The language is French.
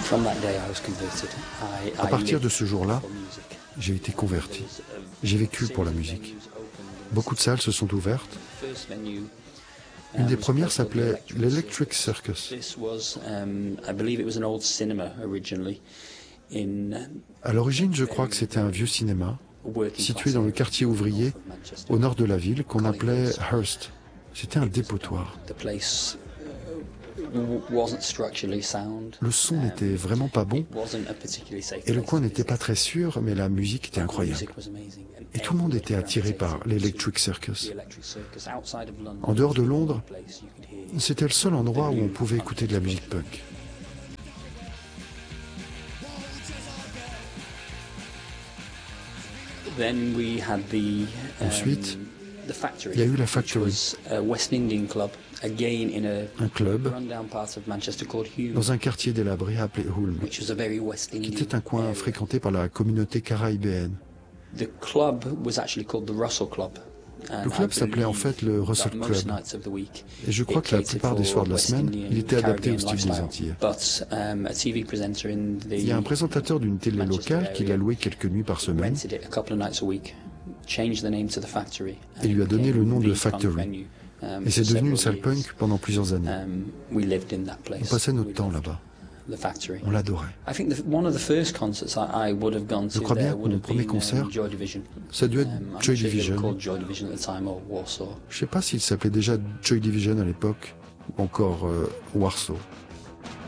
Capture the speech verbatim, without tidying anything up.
À partir de ce jour-là, j'ai été converti. J'ai vécu pour la musique. Beaucoup de salles se sont ouvertes. Une des premières s'appelait l'Electric Circus. À l'origine, je crois que c'était un vieux cinéma, situé dans le quartier ouvrier, au nord de la ville, qu'on appelait Hearst. C'était un dépotoir. Le son n'était vraiment pas bon, et le coin n'était pas très sûr, mais la musique était incroyable. Et tout le monde était attiré par l'Electric Circus. En dehors de Londres, c'était le seul endroit où on pouvait écouter de la musique punk. Ensuite, il y a eu la Factory, un club dans un quartier délabré appelé Hulme, qui était un coin fréquenté par la communauté caribéenne. Le club s'appelait en fait le Russell Club, et je crois que la plupart des soirs de la semaine, il était adapté au style des Antilles. Il y a un présentateur d'une télé locale qui l'a loué quelques nuits par semaine et lui a donné le nom de Factory. Et c'est devenu une salle punk pendant plusieurs années. On passait notre temps là-bas. On l'adorait. Je crois bien que mon premier concert, ça a dû être Joy Division. Je ne sais pas s'il s'appelait déjà Joy Division à l'époque, ou encore euh, Warsaw.